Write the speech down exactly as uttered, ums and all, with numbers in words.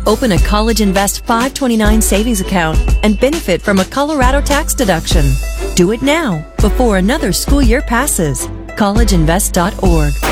Open a College Invest five twenty-nine savings account and benefit from a Colorado tax deduction. Do it now before another school year passes. college invest dot org.